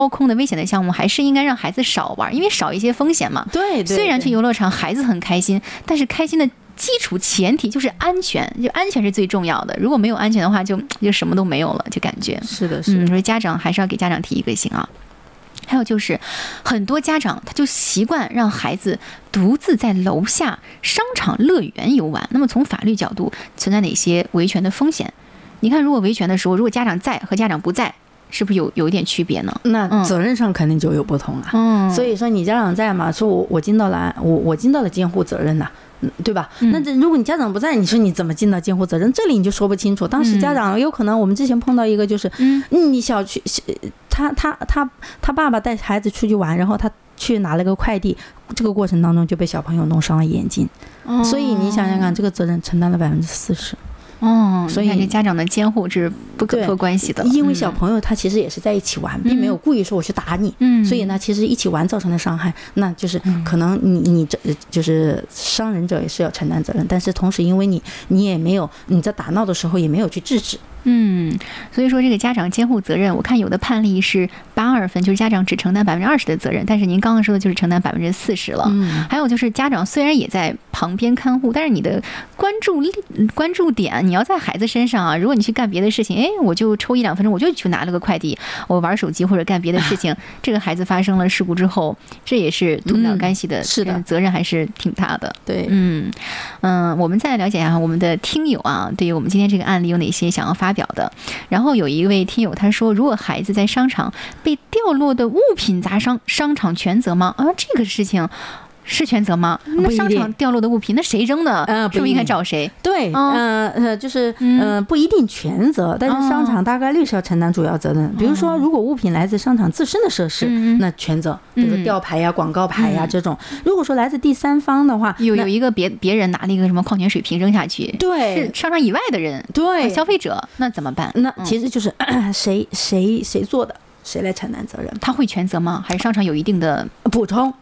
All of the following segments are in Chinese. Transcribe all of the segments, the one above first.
空的危险的项目，还是应该让孩子少玩，因为少一些风险嘛。 对， 虽然去游乐场孩子很开心，但是开心的基础前提就是安全，就安全是最重要的。如果没有安全的话，就什么都没有了，就感觉是的，是的。 所以家长还是要给家长提一个醒啊。还有就是很多家长他就习惯让孩子独自在楼下商场乐园游玩，那么从法律角度存在哪些维权的风险？你看，如果维权的时候，如果家长在和家长不在，是不是有一点区别呢？ 那责任上肯定就有不同了。所以说你家长在嘛，说我尽到了我尽到了监护责任呐。对吧？那如果你家长不在，你说你怎么尽到监护责任？这里你就说不清楚。当时家长有可能，我们之前碰到一个，就是你小区他爸爸带孩子出去玩，然后他去拿了个快递，这个过程当中就被小朋友弄伤了眼睛。所以你想想看，这个责任承担了40%。所以家长的监护是不可脱关系的， 因为小朋友他其实也是在一起玩，并没有故意说我去打你，所以呢，其实一起玩造成的伤害，那就是可能你这就是伤人者也是要承担责任，但是同时因为你也没有你在打闹的时候也没有去制止。 所以说这个家长监护责任，我看有的判例是82分，就是家长只承担20%的责任，但是您刚刚说的就是承担40%了。还有就是家长虽然也在旁边看护，但是你的关注点你要在孩子身上啊。如果你去干别的事情，我就抽1-2分钟，我就去拿了个快递，我玩手机或者干别的事情，这个孩子发生了事故之后，这也是脱不了干系的， 是的， 责任还是挺大的。 对， 我们再来了解一下我们的听友啊，对于我们今天这个案例有哪些想要发表的。然后有一位听友他说，如果孩子在商场被掉落的物品砸伤，商场全责吗？这个事情是全责吗？那商场掉落的物品，那谁扔的？是不是应该找谁？ 对，就是不一定全责，但是商场大概率是要承担主要责任。比如说，如果物品来自商场自身的设施，那全责，比如说吊牌呀、广告牌呀这种。如果说来自第三方的话， 有一个别人拿了一个什么矿泉水瓶扔下去， 对， 是商场以外的人， 对， 消费者，那怎么办？ 那其实就是谁做的，谁来承担责任？ 他会全责吗？还是商场有一定的补充？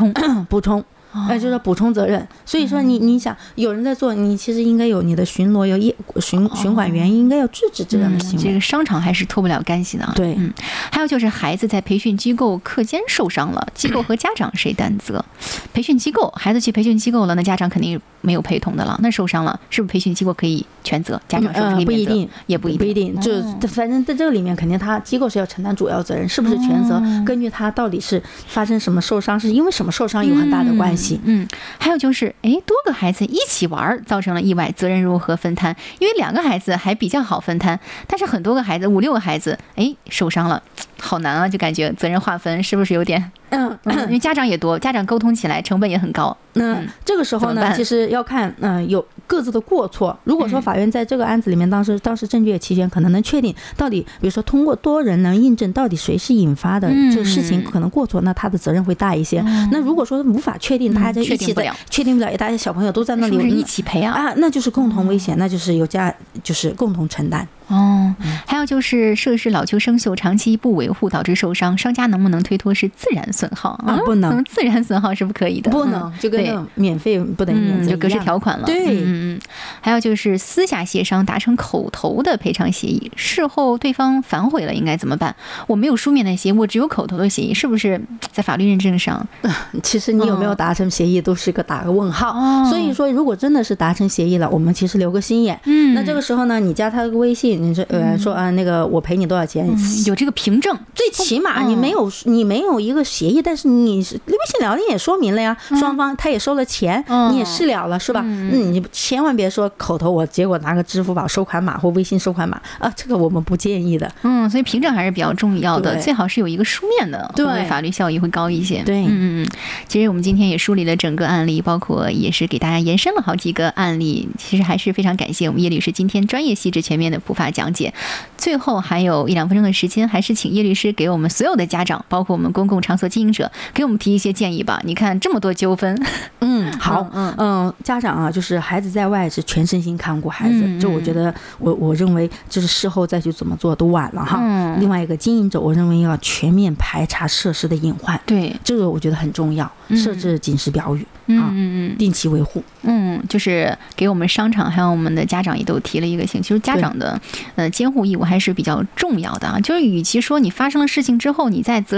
就是补充责任。所以说你想有人在做，你其实应该有你的巡逻，有巡管员应该要制止这样的行为。 这个商场还是脱不了干系的。 对， 还有就是孩子在培训机构课间受伤了，机构和家长谁担责？培训机构，孩子去培训机构了，那家长肯定没有陪同的了。那受伤了，是不是培训机构可以全责？家长是不是可以免责？ 不一定， 也不一定。 就反正在这个里面，肯定他机构是要承担主要责任，是不是全责？根据他到底是发生什么受伤，是因为什么受伤有很大的关系。 还有就是多个孩子一起玩造成了意外，责任如何分摊？因为2个孩子还比较好分摊，但是很多个孩子5-6个孩子受伤了，好难啊，就感觉责任划分是不是有点因为家长也多，家长沟通起来成本也很高。 这个时候呢，其实要看有各自的过错。如果说法院在这个案子里面当时证据也齐全，可能能确定到底，比如说通过多人能印证到底谁是引发的这个事情可能过错，那他的责任会大一些。那如果说无法确定，大家一起确定不了，大家小朋友都在那里， 是不是一起赔啊？ 那就是共同危险，那就是就是共同承担。 还有就是设施老旧生锈，长期不维护导致受伤，商家能不能推脱是自然损耗不能， 自然损耗是不可以的， 不能，就跟免费不等于免责就格式条款了。 对， 还有就是私下协商达成口头的赔偿协议，事后对方反悔了应该怎么办？我没有书面的协议，我只有口头的协议，是不是在法律认证上？ 其实你有没有达成协议都是打个问号。所以说，如果真的是达成协议了，我们其实留个心眼。那这个时候呢，你加他个微信。你说那个我赔你多少钱？ 有这个凭证， 最起码你没有一个协议，但是你微信聊天也说明了呀，双方他也收了钱，你也事了了，是吧？你千万别说口头，我结果拿个支付宝收款码或微信收款码这个我们不建议的。 所以凭证还是比较重要的，最好是有一个书面的，对，法律效益会高一些。 对， 其实我们今天也梳理了整个案例，包括也是给大家延伸了好几个案例。其实还是非常感谢我们叶律师今天专业、细致、全面的普法讲解。最后还有1-2分钟的时间，还是请叶律师给我们所有的家长，包括我们公共场所经营者，给我们提一些建议吧。你看这么多纠纷， 好，家长就是孩子在外是全身心看顾孩子，就我觉得我认为就是事后再去怎么做都晚了哈。另外一个经营者，我认为要全面排查设施的隐患， 对， 这个我觉得很重要。 设置警示标语定期维护。 就是给我们商场还有我们的家长也都提了一个醒，其实家长的监护义务还是比较重要的啊。就是与其说你发生了事情之后你在责